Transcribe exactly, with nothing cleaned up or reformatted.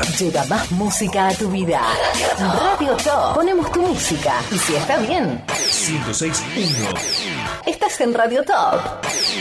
Lleva más música a tu vida. Radio Top. Ponemos tu música. Y si está bien, ciento seis punto uno. estás en Radio Top.